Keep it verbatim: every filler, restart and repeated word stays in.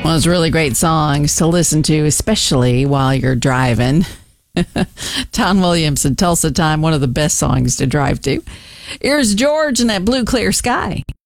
Well, it's really great songs to listen to, especially while you're driving. Don Williams and Tulsa Time, one of the best songs to drive to. Here's George and that Blue Clear Sky.